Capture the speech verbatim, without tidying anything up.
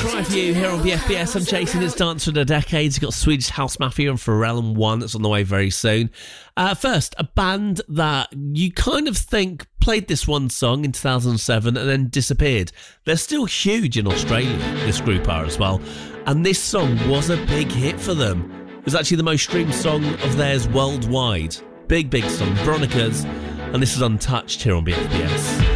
Drive You here on B F B S. I'm Jason. It's Dance for the Decades. You've got Swedish House Mafia and Pharrell and One that's on the way very soon. Uh, first, a band that you kind of think played this one song in two thousand seven and then disappeared. They're still huge in Australia, this group are as well. And this song was a big hit for them. It was actually the most streamed song of theirs worldwide. Big, big song. Veronicas. And this is Untouched here on B F B S.